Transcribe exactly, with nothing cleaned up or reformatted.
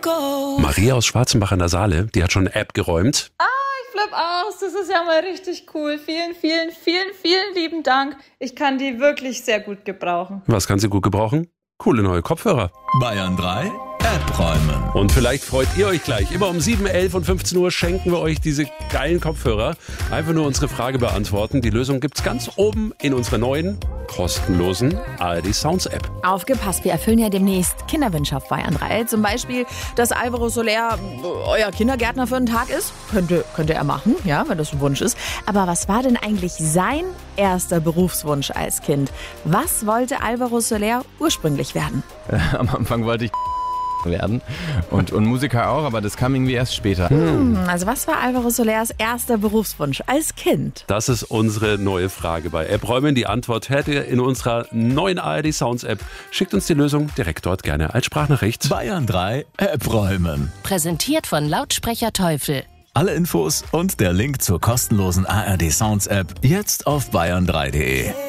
Maria aus Schwarzenbach an der Saale, die hat schon eine App geräumt. Ah, ich flipp aus. Das ist ja mal richtig cool. Vielen, vielen, vielen, vielen lieben Dank. Ich kann die wirklich sehr gut gebrauchen. Was kann sie gut gebrauchen? Coole neue Kopfhörer. Bayern drei App räumen. Und vielleicht freut ihr euch gleich. Immer um sieben, elf und fünfzehn Uhr schenken wir euch diese geilen Kopfhörer. Einfach nur unsere Frage beantworten. Die Lösung gibt's ganz oben in unserer neuen, kostenlosen A R D Sounds App. Aufgepasst, wir erfüllen ja demnächst Kinderwünsche auf Bayern drei. Zum Beispiel, dass Alvaro Soler euer Kindergärtner für einen Tag ist. Könnte, könnte er machen, ja, wenn das ein Wunsch ist. Aber was war denn eigentlich sein erster Berufswunsch als Kind? Was wollte Alvaro Soler ursprünglich werden? Äh, am Anfang wollte ich werden und, und Musiker auch, aber das kam irgendwie erst später. Hm, also was war Alvaro Solers erster Berufswunsch als Kind? Das ist unsere neue Frage bei App räumen. Die Antwort hört ihr in unserer neuen A R D Sounds App. Schickt uns die Lösung direkt dort gerne als Sprachnachricht. Bayern drei App räumen. Präsentiert von Lautsprecher Teufel. Alle Infos und der Link zur kostenlosen A R D Sounds App jetzt auf bayern drei punkt de.